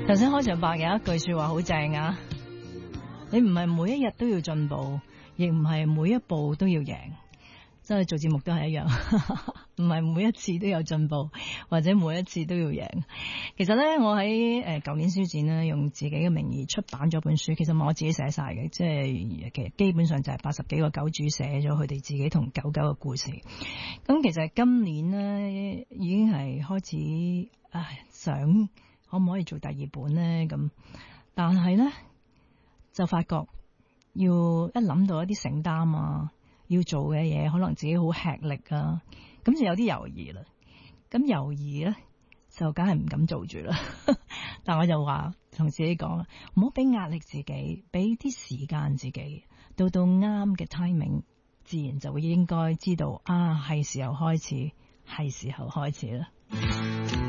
頭先開場白有一句說話好正啊，你唔係每一日都要進步，亦唔係每一步都要贏，真係做節目都係一樣，唔係每一次都有進步，或者每一次都要贏。其實咧，我喺舊年書展咧，用自己嘅名義出版咗本書，其實我自己寫晒嘅，即係其實基本上就係80幾個狗主寫咗佢哋自己同狗狗嘅故事。咁其實今年咧已經係開始想可唔可以做第二本咧咁，但係咧就發覺要一諗到一啲承擔啊，要做嘅嘢可能自己好吃力啊，咁就有啲猶豫啦。咁猶豫咧就梗係唔敢做住啦。但我就話同自己講，唔好俾壓力自己，俾啲時間自己，到啱嘅 timing，自然就會應該知道係時候開始，係時候開始啦。